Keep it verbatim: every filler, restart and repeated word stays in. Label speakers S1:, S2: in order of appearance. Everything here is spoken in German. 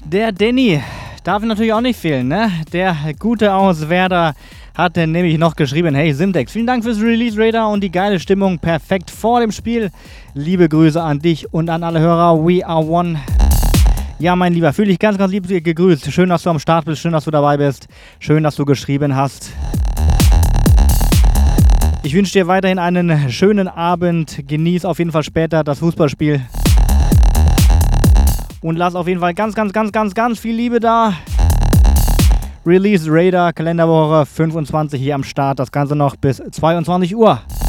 S1: Der Danny darf natürlich auch nicht fehlen, ne? Der Gute aus Werder hat nämlich noch geschrieben, hey Simtex, vielen Dank fürs Release Radar und die geile Stimmung, perfekt vor dem Spiel. Liebe Grüße an dich und an alle Hörer, we are one. Ja, mein Lieber, fühle dich ganz, ganz lieb gegrüßt. Schön, dass du am Start bist, schön, dass du dabei bist, schön, dass du geschrieben hast. Ich wünsche dir weiterhin einen schönen Abend, genieß auf jeden Fall später das Fußballspiel. Und lass auf jeden Fall ganz, ganz, ganz, ganz, ganz viel Liebe da. Release Radar, Kalenderwoche fünfundzwanzig hier am Start. Das Ganze noch bis zweiundzwanzig Uhr.